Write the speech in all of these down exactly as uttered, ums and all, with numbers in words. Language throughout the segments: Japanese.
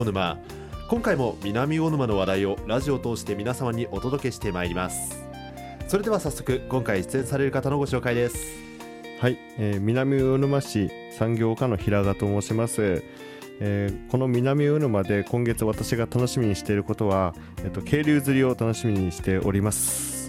大沼。今回も南大沼の話題をラジオを通して皆様にお届けしてまいります。それでは早速今回出演される方のご紹介です。 はい、えー、南魚沼市産業課の平賀と申します。えー、この南魚沼で今月私が楽しみにしていることは、えっと、渓流釣りを楽しみにしております。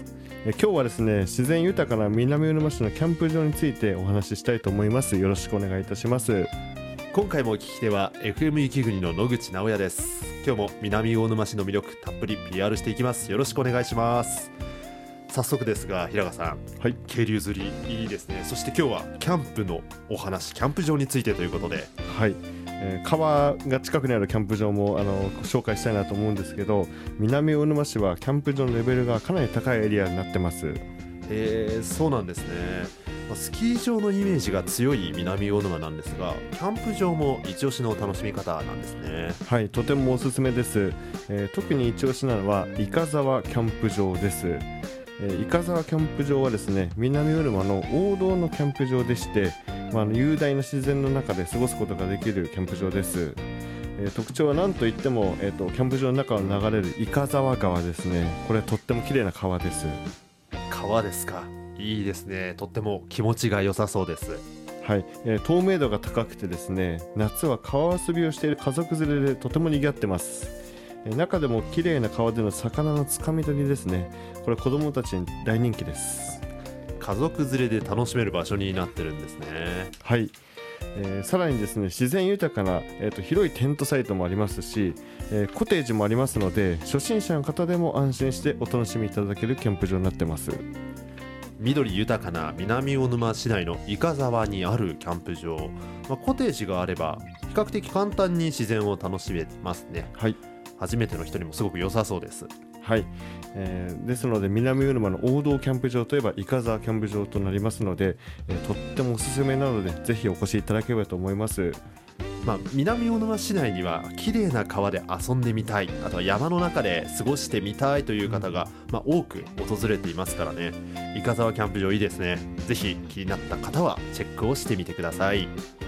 えー、今日はですね、自然豊かな南魚沼市のキャンプ場についてお話ししたいと思います。よろしくお願いいたします。 今回も聞き手は エフエム 雪国の野口直也です。今日も南魚沼市の魅力たっぷり ピーアール していきます。よろしくお願いします。早速ですが平賀さん、はい、渓流釣りいいですね。そして今日はキャンプのお話、キャンプ場についてということで、 はい、えー、川が近くにあるキャンプ場もあのご紹介したいなと思うんですけど、南魚沼市はキャンプ場のレベルがかなり高いエリアになってます。 えー、そうなんですね。スキー場のイメージが強い南魚沼なんですが、キャンプ場も一押しの楽しみ方なんですね。 はい、とてもおすすめです。えー、特に一押しなのは伊香沢キャンプ場です。えー、伊香沢キャンプ場はですね、南魚沼の王道のキャンプ場でして、まあ、あの雄大な自然の中で過ごすことができるキャンプ場です。えー、特徴は何といっても、えーと、キャンプ場の中を流れる伊香沢川ですね。これとっても綺麗な川です。 川ですか。いいですね。とっても気持ちが良さそうです。 はい、えー、透明度が高くてですね、夏は川遊びをしている家族連れでとても賑わってます。えー、中でも綺麗な川での魚のつかみ取りですね。これ子どもたちに大人気です。 家族連れで楽しめる場所になってるんですね。 はい、えー、さらにですね、自然豊かな、えーと、広いテントサイトもありますし、えー、コテージもありますので、初心者の方でも安心してお楽しみいただけるキャンプ場になってます。 緑豊かな南魚沼市内の伊香沢にあるキャンプ場、まあ、コテージがあれば比較的簡単に自然を楽しめますね。 はい、 初めての人にもすごく良さそうです。 はい、えー、ですので南魚沼の王道キャンプ場といえば伊香沢キャンプ場となりますので、えー、とってもおすすめなのでぜひお越しいただければと思います。 まあ、南魚沼市内には綺麗な川で遊んでみたい、あとは山の中で過ごしてみたいという方が、まあ、多く訪れていますからね。伊香沢キャンプ場いいですね。ぜひ気になった方はチェックをしてみてください。